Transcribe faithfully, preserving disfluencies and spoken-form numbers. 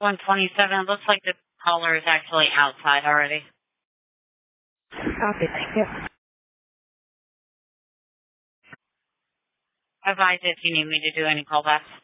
one twenty-seven. Looks like the caller is actually outside already. Copy, thank you. Advise if you need me to do any callbacks.